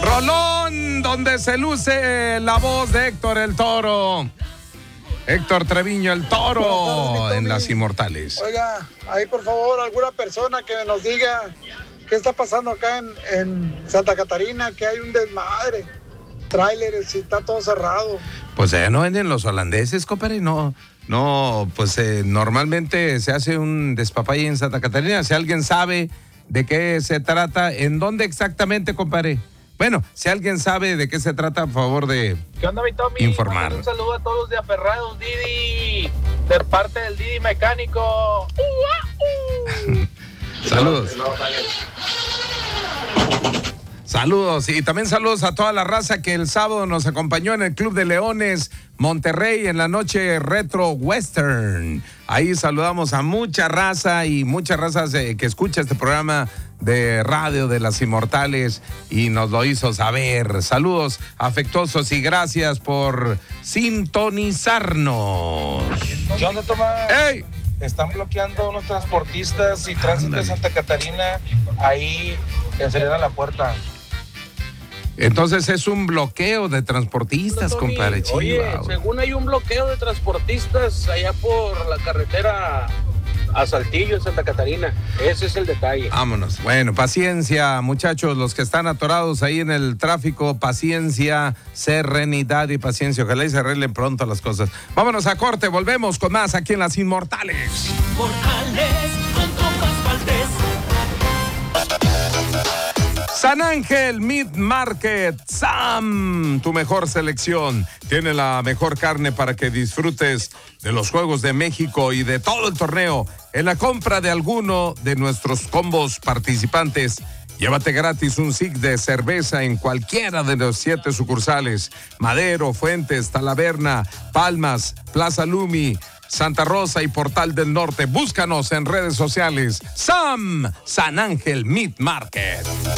Rolón, donde se luce la voz de Héctor el Toro. Héctor Treviño el Toro en Las Inmortales. Oiga, ahí por favor, alguna persona que nos diga qué está pasando acá en Santa Catarina, que hay un desmadre. Tráileres y está todo cerrado. Pues ya no venden los holandeses, compadre, no, pues normalmente se hace un despapalle en Santa Catarina. Si alguien sabe de qué se trata, ¿en dónde exactamente, compadre? Bueno, si alguien sabe de qué se trata, por favor de ¿Qué onda, mi Tommy? informar. Un saludo a todos de Aferrados, Didi, de parte del Didi Mecánico. Saludos. Saludos y también saludos a toda la raza que el sábado nos acompañó en el Club de Leones Monterrey en la noche retro western. Ahí saludamos a mucha raza y muchas razas que escucha este programa de radio de Las Inmortales y nos lo hizo saber. Saludos afectuosos y gracias por sintonizarnos. ¿Qué onda, Tomás? ¡Ey! Están bloqueando unos transportistas y tránsito de Santa Catarina ahí en salida a la puerta. Entonces es un bloqueo de transportistas, compadre. Oye, Chiva. según hay un bloqueo de transportistas allá por la carretera a Saltillo, en Santa Catarina. Ese es el detalle. Vámonos. Bueno, paciencia, muchachos, los que están atorados ahí en el tráfico, paciencia, serenidad y paciencia. Ojalá y se arreglen pronto las cosas. Vámonos a corte, volvemos con más aquí en Las Inmortales. Inmortales con Tomás Valdés. San Ángel Meat Market, Sam, tu mejor selección. Tiene la mejor carne para que disfrutes de los Juegos de México y de todo el torneo. En la compra de alguno de nuestros combos participantes, llévate gratis un SIG de cerveza en cualquiera de los 7 sucursales. Madero, Fuentes, Talaverna, Palmas, Plaza Lumi, Santa Rosa y Portal del Norte. Búscanos en redes sociales. San Ángel Meat Market.